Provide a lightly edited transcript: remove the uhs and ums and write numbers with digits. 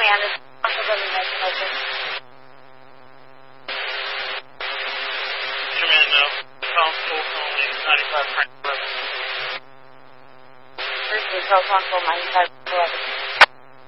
Candace. Also doesn't make an open. Commando. Console only 95 Frank 11. First, telephone 95 11.